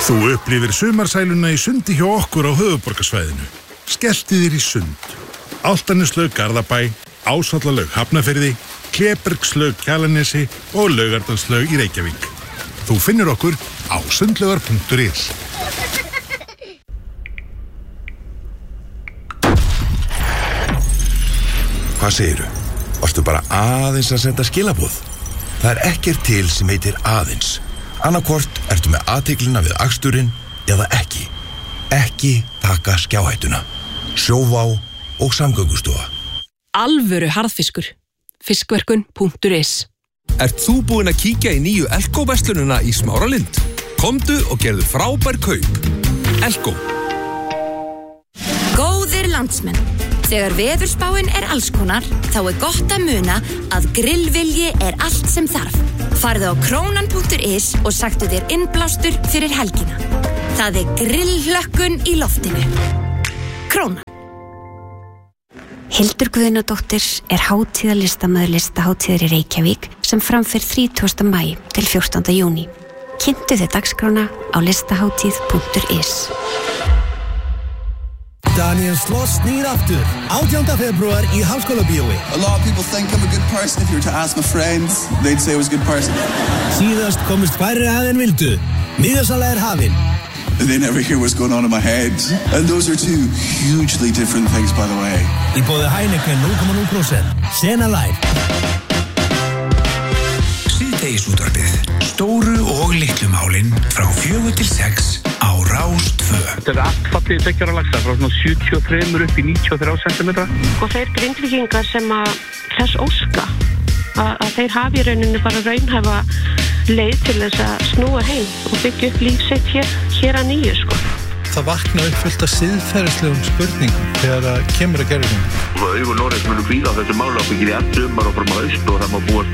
Þú upplifir sumarsæluna í sundi hjá okkur á höfuðborgarsvæðinu. Skelltu þér í sund. Álftaneslaug Garðabæ, Ásvallalaug Hafnarfirði, Klébergslaug Kjalarnesi og Laugardalslaug í Reykjavík. Þú finnur okkur á sundlaugar.is. Hvað segirðu? Varstu bara aðeins að senda skilaboð? Það er ekkert til sem heitir aðeins. Annarkvort ertu með athyglina við aksturinn eða ekki. Ekki taka skjáhættuna. Sjóvá og Samgöngustofa. Alvöru harðfiskur. Fiskverkun.is. Ert þú búinn að kíkja í nýju Elko-verslunina í Smáralind? Komdu og gerðu frábær kaup. Elko. Góðir landsmenn. Þegar veðurspáin er allskonar, þá er gott að muna að grillvilji er allt sem þarf. Farðu á krónan.is og sagtu þér innblástur fyrir helgina. Það er grillhlökkun í loftinu. Krónan. Hildur Guðnadóttir er hátíðalistamaður listahátíðar í Reykjavík sem framfyr 30. maí til 14. júní. Kynntu þið dagskrána á listahátíð.is. Daniel Sloss snýr aftur 18. febrúar í Háskólabíói. A lot of people think I'm a good person. If you were to ask my friends, they'd say I was a good person. Síðast komist færri að en vildu. Miðasalega hafin. They never hear what's going on in my head. And those are two hugely different things, by the way. Í boði Heineken 0,0%. Sena Live. Síðdegisútvarpið. Stóru og litlu málin frá 4 til 6 á Rás 2. Þetta er allt fallið 2 ára laxar, frá svona 73 upp í 93 cm. Og þeir Grindvíkingar sem að þess óska að þeir hafi í rauninni bara raunhæfa leið til þess að snúa heim og byggja upp líf sitt hér að nýju, sko. Það vakna upp fullt af siðferðislegum spurningum þegar kemur að gerðum. Augun Noregs munu hvíla á þessu málaábyggir í allt sumar og fram á haust og það má búast